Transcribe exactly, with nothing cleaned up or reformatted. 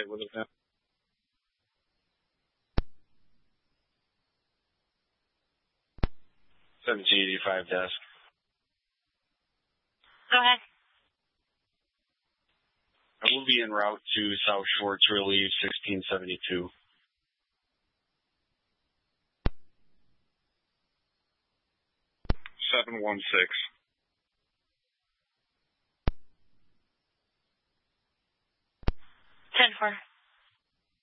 site with it now. seventeen eighty-five desk. Go ahead. I will be en route to South Shore to relieve sixteen seventy-two. seven one six. ten four.